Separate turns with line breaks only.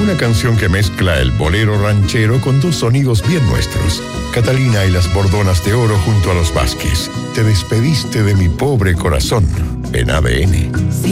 Una canción que mezcla el bolero ranchero con dos sonidos bien nuestros. Catalina y las Bordonas de Oro junto a los Vázquez. Te despediste de mi pobre corazón en ADN.